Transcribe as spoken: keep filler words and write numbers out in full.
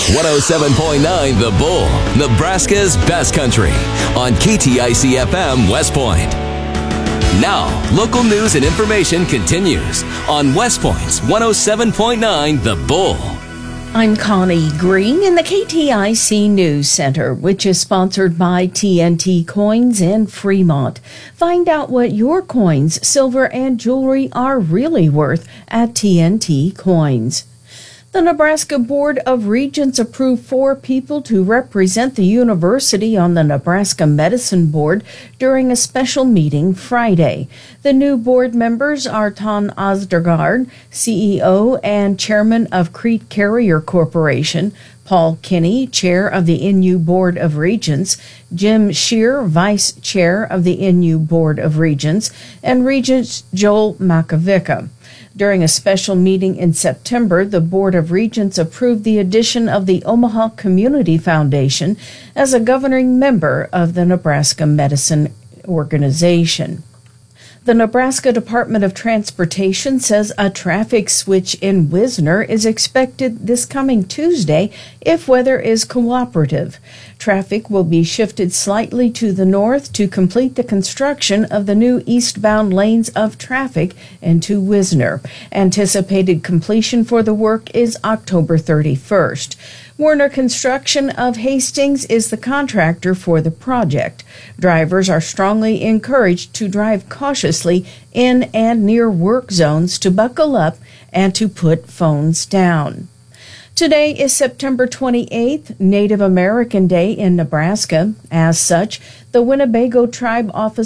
one oh seven point nine The Bull, Nebraska's best country, on K T I C F M West Point. Now, local news and information continues on West Point's one oh seven point nine The Bull. I'm Connie Green in the K T I C News Center, which is sponsored by T N T Coins in Fremont. Find out what your coins, silver, and jewelry are really worth at T N T Coins. The Nebraska Board of Regents approved four people to represent the university on the Nebraska Medicine Board during a special meeting Friday. The new board members are Ton Ostergaard, C E O and chairman of Crete Carrier Corporation, Paul Kinney, chair of the N U Board of Regents, Jim Shear, vice chair of the N U Board of Regents, and Regent Joel Makovica. During a special meeting in September, the Board of Regents approved the addition of the Omaha Community Foundation as a governing member of the Nebraska Medicine Organization. The Nebraska Department of Transportation says a traffic switch in Wisner is expected this coming Tuesday if weather is cooperative. Traffic will be shifted slightly to the north to complete the construction of the new eastbound lanes of traffic into Wisner. Anticipated completion for the work is October thirty-first. Werner Construction of Hastings is the contractor for the project. Drivers are strongly encouraged to drive cautiously in and near work zones, to buckle up, and to put phones down. Today is September twenty-eighth, Native American Day in Nebraska. As such, the Winnebago Tribe Office